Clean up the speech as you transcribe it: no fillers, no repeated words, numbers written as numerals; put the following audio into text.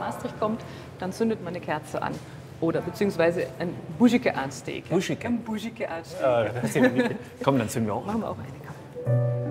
Maastricht kommt, dann zündet man eine Kerze an. Oder beziehungsweise ein Bougique ansteken. Bougique. Ein Bougique ansteken. Komm, dann zünden wir auch. Machen wir auch eine.